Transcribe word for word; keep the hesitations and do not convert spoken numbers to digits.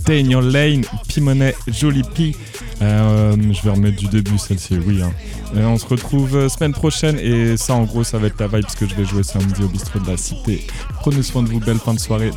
Stay in Your Lane, P-Money, Jolie P. Euh, je vais remettre du début celle-ci, oui. Hein. Euh, on se retrouve euh, semaine prochaine et ça en gros ça va être la vibe parce que je vais jouer samedi au bistrot de la Cité. Prenez soin de vous, belle fin de soirée.